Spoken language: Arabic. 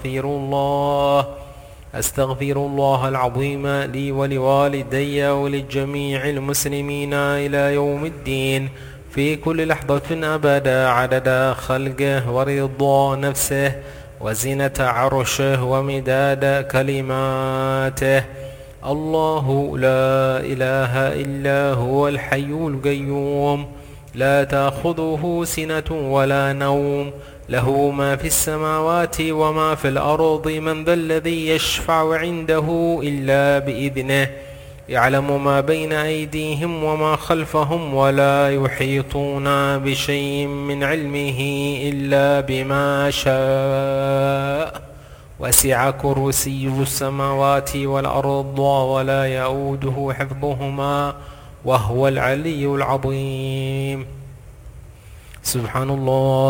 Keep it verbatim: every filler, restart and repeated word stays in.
أستغفر الله أستغفر الله العظيم لي ولوالدي ولجميع المسلمين إلى يوم الدين في كل لحظة أبدا عدد خلقه ورضا نفسه وزنة عرشه ومداد كلماته. الله لا إله إلا هو الحي القيوم لا تأخذه سنة ولا نوم له ما في السماوات وما في الأرض من ذا الذي يشفع عنده إلا بإذنه يعلم ما بين أيديهم وما خلفهم ولا يحيطون بشيء من علمه إلا بما شاء وسع كرسيه السماوات والأرض ولا يؤوده حفظهما وهو العلي العظيم. سبحان الله.